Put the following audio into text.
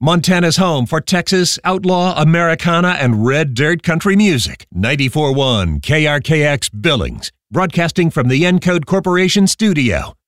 Montana's home for Texas, outlaw, Americana, and red dirt country music. 94.1 KRKX Billings. Broadcasting from the Encode Corporation studio.